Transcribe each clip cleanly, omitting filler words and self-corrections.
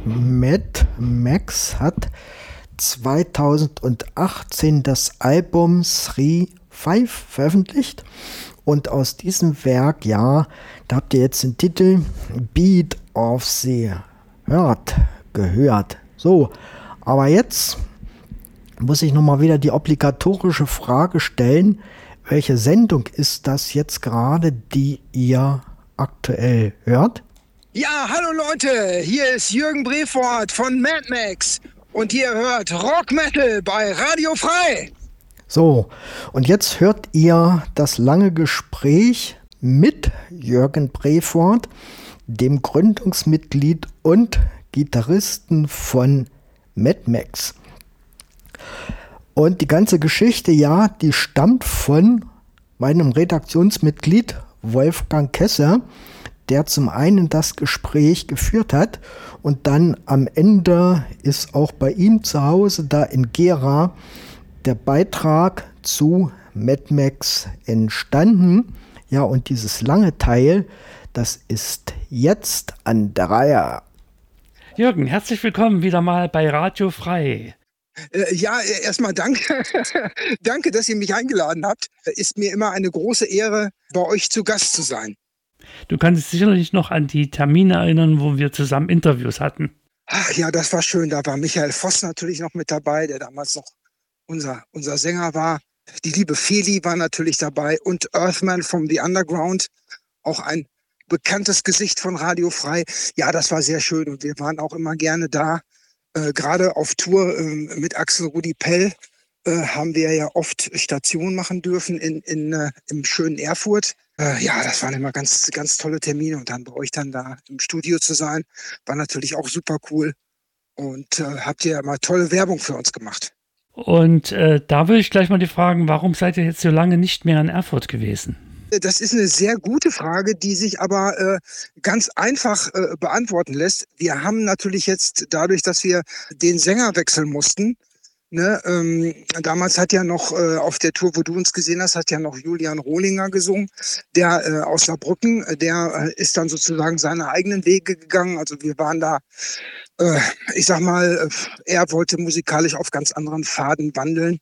Mad Max hat 2018 das Album 3-5 veröffentlicht und aus diesem Werk, ja, da habt ihr jetzt den Titel Beat of the Heart gehört. So, aber jetzt muss ich nochmal wieder die obligatorische Frage stellen, welche Sendung ist das jetzt gerade, die ihr aktuell hört? Ja, hallo Leute, hier ist Jürgen Brefort von Mad Max und ihr hört Rock Metal bei Radio Frei. So, und jetzt hört ihr das lange Gespräch mit Jürgen Brefort, dem Gründungsmitglied und Gitarristen von Mad Max. Und die ganze Geschichte, ja, die stammt von meinem Redaktionsmitglied Wolfgang Kesse, der zum einen das Gespräch geführt hat und dann am Ende ist auch bei ihm zu Hause, da in Gera, der Beitrag zu Mad Max entstanden. Ja, und dieses lange Teil, das ist jetzt an der Reihe. Jürgen, herzlich willkommen wieder mal bei Radio Frei. Ja, erstmal danke. Danke, dass ihr mich eingeladen habt. Ist mir immer eine große Ehre, bei euch zu Gast zu sein. Du kannst dich sicherlich noch an die Termine erinnern, wo wir zusammen Interviews hatten. Ach ja, das war schön. Da war Michael Voss natürlich noch mit dabei, der damals noch unser Sänger war. Die liebe Feli war natürlich dabei und Earthman from the Underground, auch ein bekanntes Gesicht von Radio Frei. Ja, das war sehr schön und wir waren auch immer gerne da. Gerade auf Tour mit Axel Rudi Pell haben wir ja oft Stationen machen dürfen im schönen Erfurt. Ja, das waren immer ganz, ganz tolle Termine und dann bei euch dann da im Studio zu sein, war natürlich auch super cool und habt ihr ja mal tolle Werbung für uns gemacht. Und da würde ich gleich mal die fragen, warum seid ihr jetzt so lange nicht mehr in Erfurt gewesen? Das ist eine sehr gute Frage, die sich aber ganz einfach beantworten lässt. Wir haben natürlich jetzt dadurch, dass wir den Sänger wechseln mussten, ne, damals hat ja noch auf der Tour, wo du uns gesehen hast, hat ja noch Julian Rohlinger gesungen, der aus Saarbrücken, der ist dann sozusagen seine eigenen Wege gegangen. Also wir waren da, ich sag mal, er wollte musikalisch auf ganz anderen Pfaden wandeln.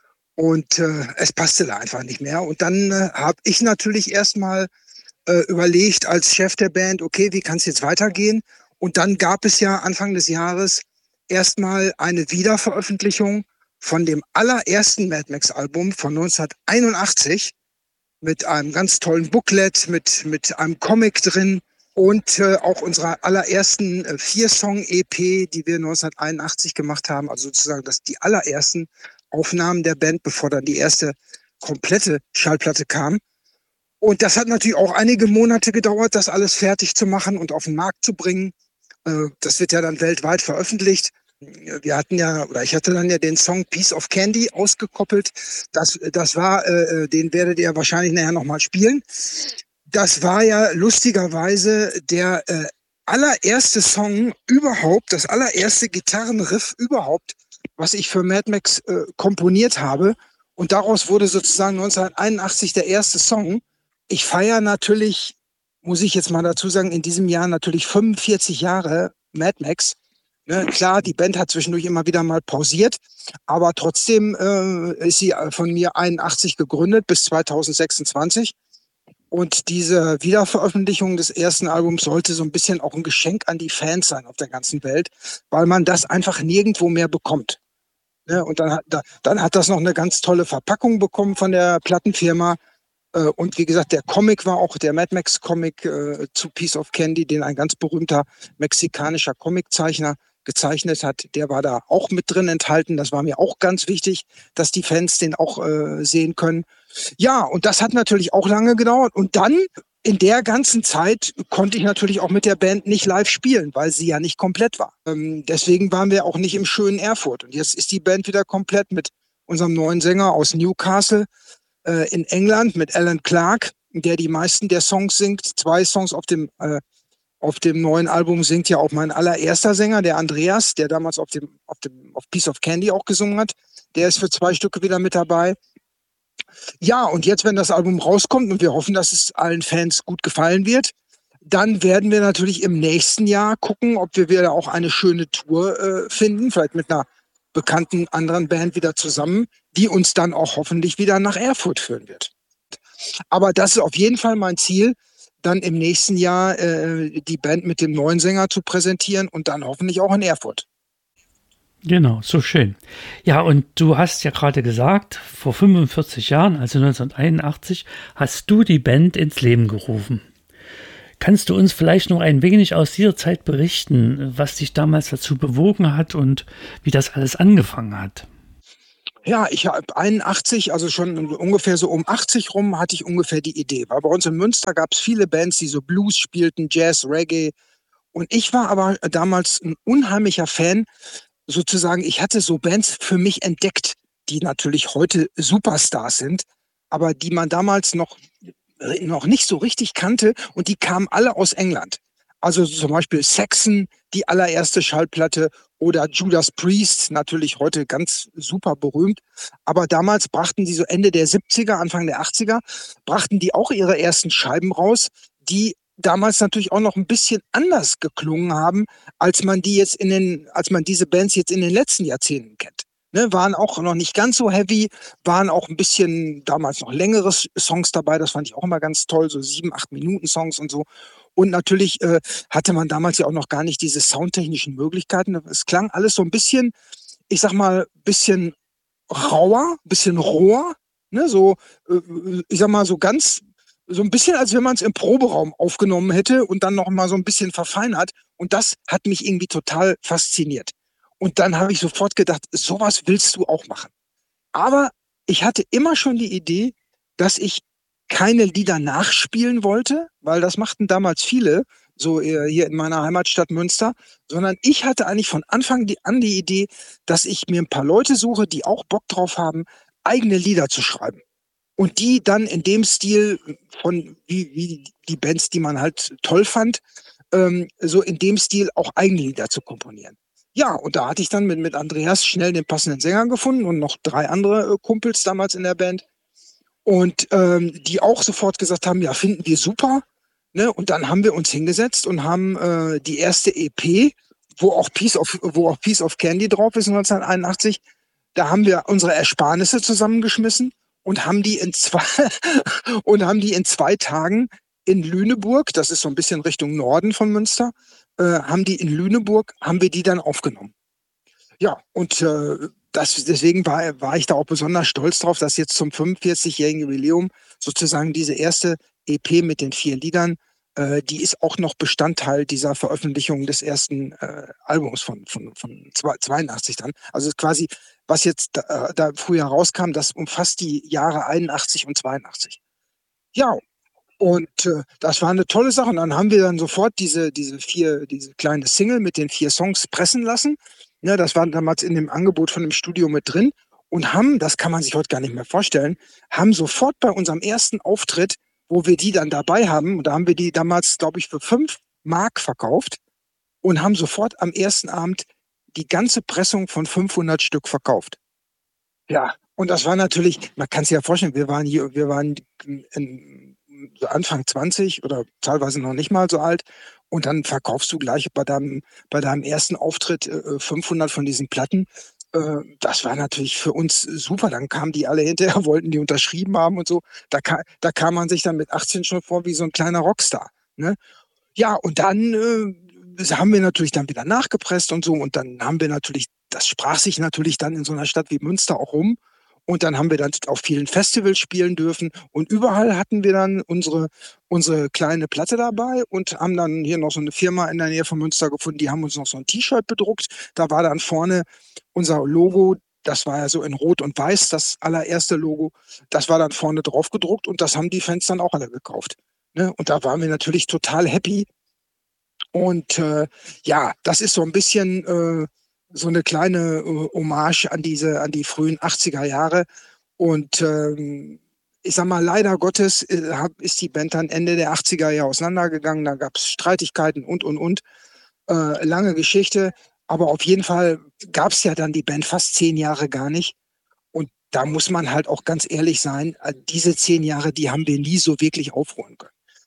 Und es passte da einfach nicht mehr. Und dann habe ich natürlich erstmal überlegt als Chef der Band, okay, wie kann es jetzt weitergehen? Und dann gab es ja Anfang des Jahres erstmal eine Wiederveröffentlichung von dem allerersten Mad Max Album von 1981 mit einem ganz tollen Booklet, mit einem Comic drin und auch unserer allerersten 4-Song-EP, die wir 1981 gemacht haben, also sozusagen die allerersten Aufnahmen der Band, bevor dann die erste komplette Schallplatte kam. Und das hat natürlich auch einige Monate gedauert, das alles fertig zu machen und auf den Markt zu bringen. Das wird ja dann weltweit veröffentlicht. Ich hatte dann ja den Song Piece of Candy ausgekoppelt. Das war, den werdet ihr wahrscheinlich nachher nochmal spielen. Das war ja lustigerweise der allererste Song überhaupt, das allererste Gitarrenriff überhaupt, was ich für Mad Max komponiert habe. Und daraus wurde sozusagen 1981 der erste Song. Ich feiere natürlich, muss ich jetzt mal dazu sagen, in diesem Jahr natürlich 45 Jahre Mad Max. Ne, klar, die Band hat zwischendurch immer wieder mal pausiert, aber trotzdem ist sie von mir 81 gegründet bis 2026. Und diese Wiederveröffentlichung des ersten Albums sollte so ein bisschen auch ein Geschenk an die Fans sein auf der ganzen Welt, weil man das einfach nirgendwo mehr bekommt. Ja, und dann hat das noch eine ganz tolle Verpackung bekommen von der Plattenfirma. Und wie gesagt, der Comic war auch der Mad Max Comic zu Piece of Candy, den ein ganz berühmter mexikanischer Comiczeichner gezeichnet hat. Der war da auch mit drin enthalten. Das war mir auch ganz wichtig, dass die Fans den auch sehen können. Ja, und das hat natürlich auch lange gedauert. Und dann in der ganzen Zeit konnte ich natürlich auch mit der Band nicht live spielen, weil sie ja nicht komplett war. Deswegen waren wir auch nicht im schönen Erfurt. Und jetzt ist die Band wieder komplett mit unserem neuen Sänger aus Newcastle in England, mit Alan Clark, der die meisten der Songs singt. 2 Songs auf dem neuen Album singt ja auch mein allererster Sänger, der Andreas, der damals auf Piece of Candy auch gesungen hat. Der ist für 2 Stücke wieder mit dabei. Ja, und jetzt, wenn das Album rauskommt und wir hoffen, dass es allen Fans gut gefallen wird, Dann werden wir natürlich im nächsten Jahr gucken, ob wir wieder auch eine schöne Tour finden, vielleicht mit einer bekannten anderen Band wieder zusammen, die uns dann auch hoffentlich wieder nach Erfurt führen wird. Aber das ist auf jeden Fall mein Ziel, dann im nächsten Jahr die Band mit dem neuen Sänger zu präsentieren und dann hoffentlich auch in Erfurt. Genau, so schön. Ja, und du hast ja gerade gesagt, vor 45 Jahren, also 1981, hast du die Band ins Leben gerufen. Kannst du uns vielleicht noch ein wenig aus dieser Zeit berichten, was dich damals dazu bewogen hat und wie das alles angefangen hat? Ja, ich habe 81, also schon ungefähr so um 80 rum, hatte ich ungefähr die Idee. Weil bei uns in Münster gab es viele Bands, die so Blues spielten, Jazz, Reggae. Und ich war aber damals ein unheimlicher Fan. Sozusagen, ich hatte so Bands für mich entdeckt, die natürlich heute Superstars sind, aber die man damals noch nicht so richtig kannte und die kamen alle aus England. Also zum Beispiel Saxon, die allererste Schallplatte, oder Judas Priest, natürlich heute ganz super berühmt. Aber damals brachten die so Ende der 70er, Anfang der 80er, brachten die auch ihre ersten Scheiben raus, die damals natürlich auch noch ein bisschen anders geklungen haben, als man diese Bands jetzt in den letzten Jahrzehnten kennt. Ne, waren auch noch nicht ganz so heavy, waren auch ein bisschen damals noch längere Songs dabei, das fand ich auch immer ganz toll, so 7, 8 Minuten Songs und so. Und natürlich hatte man damals ja auch noch gar nicht diese soundtechnischen Möglichkeiten. Es klang alles so ein bisschen, ich sag mal, bisschen rauer, bisschen roher, ne, so, ich sag mal, so ein bisschen, als wenn man es im Proberaum aufgenommen hätte und dann noch mal so ein bisschen verfeinert. Und das hat mich irgendwie total fasziniert. Und dann habe ich sofort gedacht, sowas willst du auch machen. Aber ich hatte immer schon die Idee, dass ich keine Lieder nachspielen wollte, weil das machten damals viele, so hier in meiner Heimatstadt Münster, sondern ich hatte eigentlich von Anfang an die Idee, dass ich mir ein paar Leute suche, die auch Bock drauf haben, eigene Lieder zu schreiben. Und die dann in dem Stil von wie die Bands, die man halt toll fand, so in dem Stil auch eigene Lieder zu komponieren. Ja, und da hatte ich dann mit Andreas schnell den passenden Sänger gefunden und noch 3 andere Kumpels damals in der Band. Und die auch sofort gesagt haben, ja, finden wir super. Ne? Und dann haben wir uns hingesetzt und haben die erste EP, wo auch Piece of Candy drauf ist, 1981, da haben wir unsere Ersparnisse zusammengeschmissen und haben die in zwei Tagen in Lüneburg, das ist so ein bisschen Richtung Norden von Münster, haben wir die dann aufgenommen. Ja, und deswegen war ich da auch besonders stolz drauf, dass jetzt zum 45-jährigen Jubiläum sozusagen diese erste EP mit den 4 Liedern, die ist auch noch Bestandteil dieser Veröffentlichung des ersten Albums von 82 dann. Also quasi, was jetzt da früher rauskam, das umfasst die Jahre 81 und 82. Ja, und das war eine tolle Sache. Und dann haben wir dann sofort diese kleine Single mit den 4 Songs pressen lassen. Ja, das war damals in dem Angebot von dem Studio mit drin und haben, das kann man sich heute gar nicht mehr vorstellen, haben sofort bei unserem ersten Auftritt, wo wir die dann dabei haben, und da haben wir die damals, glaube ich, für 5 Mark verkauft und haben sofort am ersten Abend die ganze Pressung von 500 Stück verkauft. Ja, und das war natürlich, man kann sich ja vorstellen, wir waren so Anfang 20 oder teilweise noch nicht mal so alt. Und dann verkaufst du gleich bei deinem ersten Auftritt 500 von diesen Platten. Das war natürlich für uns super. Dann kamen die alle hinterher, wollten die unterschrieben haben und so. Da kam man sich dann mit 18 schon vor wie so ein kleiner Rockstar. Ne? Ja, und dann haben wir natürlich dann wieder nachgepresst und so. Und dann haben wir natürlich, das sprach sich natürlich dann in so einer Stadt wie Münster auch rum. Und dann haben wir dann auf vielen Festivals spielen dürfen. Und überall hatten wir dann unsere kleine Platte dabei und haben dann hier noch so eine Firma in der Nähe von Münster gefunden, die haben uns noch so ein T-Shirt bedruckt. Da war dann vorne unser Logo, das war ja so in Rot und Weiß, das allererste Logo. Das war dann vorne drauf gedruckt und das haben die Fans dann auch alle gekauft. Ne? Und da waren wir natürlich total happy. Und ja, das ist so ein bisschen so eine kleine Hommage an die frühen 80er Jahre. Und ich sag mal, leider Gottes ist die Band dann Ende der 80er Jahre auseinandergegangen. Da gab es Streitigkeiten und. Lange Geschichte. Aber auf jeden Fall gab es ja dann die Band fast 10 Jahre gar nicht. Und da muss man halt auch ganz ehrlich sein, diese 10 Jahre, die haben wir nie so wirklich aufholen können.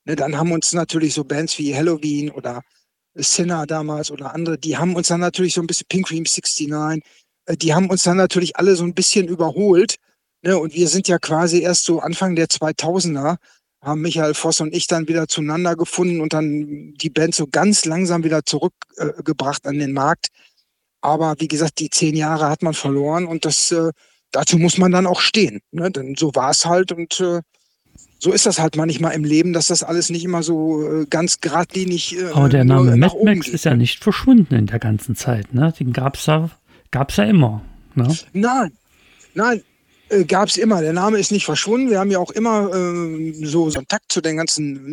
Ne, dann haben uns natürlich so Bands wie Halloween oder Sinner damals oder andere, die haben uns dann natürlich so ein bisschen Pink Cream 69, die haben uns dann natürlich alle so ein bisschen überholt. Ne, und wir sind ja quasi erst so Anfang der 2000er, haben Michael Voss und ich dann wieder zueinander gefunden und dann die Band so ganz langsam wieder zurückgebracht an den Markt. Aber wie gesagt, die 10 Jahre hat man verloren und dazu muss man dann auch stehen. Ne? Denn so war es halt und so ist das halt manchmal im Leben, dass das alles nicht immer so ganz geradlinig Aber der nur Name nach Mad oben Max geht. ist ja nicht verschwunden in der ganzen Zeit. Ne? Den gab's ja immer. Ne? Nein, gab es immer. Der Name ist nicht verschwunden. Wir haben ja auch immer so Kontakt zu den ganzen